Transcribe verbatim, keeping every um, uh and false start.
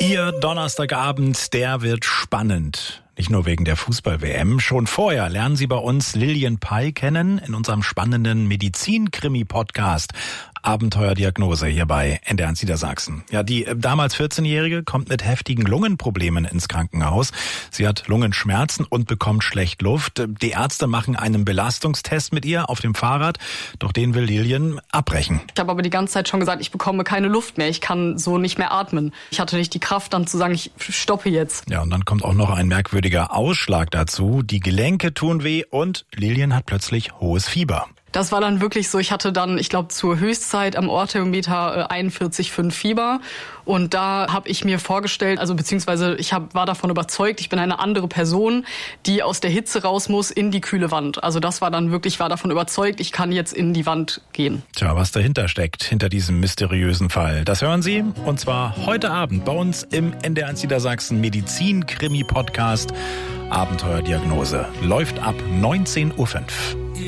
Ihr Donnerstagabend, der wird spannend. Nicht nur wegen der Fußball-W M. Schon vorher lernen Sie bei uns Lilian Pei kennen in unserem spannenden Medizin-Krimi-Podcast Abenteuerdiagnose hier bei N D R eins Niedersachsen. Ja, die damals vierzehnjährige kommt mit heftigen Lungenproblemen ins Krankenhaus. Sie hat Lungenschmerzen und bekommt schlecht Luft. Die Ärzte machen einen Belastungstest mit ihr auf dem Fahrrad, doch den will Lilian abbrechen. Ich habe aber die ganze Zeit schon gesagt, ich bekomme keine Luft mehr. Ich kann so nicht mehr atmen. Ich hatte nicht die Kraft, dann zu sagen, ich stoppe jetzt. Ja, und dann kommt auch noch ein merkwürdiger Ausschlag dazu. Die Gelenke tun weh und Lilian hat plötzlich hohes Fieber. Das war dann wirklich so, ich hatte dann, ich glaube, zur Höchstzeit am Orthometer einundvierzig Komma fünf Fieber. Und da habe ich mir vorgestellt, also beziehungsweise ich hab, war davon überzeugt, ich bin eine andere Person, die aus der Hitze raus muss in die kühle Wand. Also das war dann wirklich, ich war davon überzeugt, ich kann jetzt in die Wand gehen. Tja, was dahinter steckt, hinter diesem mysteriösen Fall, das hören Sie. Und zwar heute Abend bei uns im N D R eins Niedersachsen Medizin-Krimi-Podcast Abenteuerdiagnose. Läuft ab neunzehn Uhr fünf.